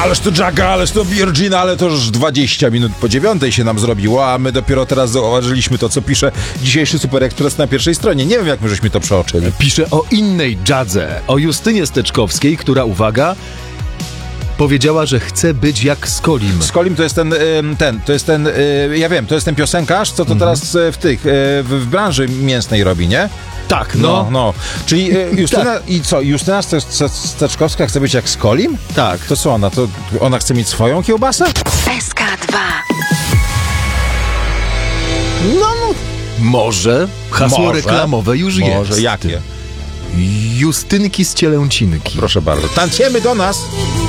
Ależ to Jagga, ależ to Virgin, ale to już 20 minut po 9 się nam zrobiło, a my dopiero teraz zauważyliśmy to, co pisze dzisiejszy Super Express na pierwszej stronie. Nie wiem, jak my żeśmy to przeoczyli. Pisze o innej Jadze, o Justynie Steczkowskiej, która, uwaga, powiedziała, że chce być jak Skolim. Skolim to jest ja wiem, to jest ten piosenkarz, co to teraz w branży mięsnej robi, nie? Tak, no. Czyli Justyna, tak. I co, Justyna Steczkowska chce być jak Skolim? Tak. To co ona? To ona chce mieć swoją kiełbasę? SK2. Może hasło reklamowe już jest. Może, jakie? Justynki z Cielęcinki. Proszę bardzo. Tańczymy do nas!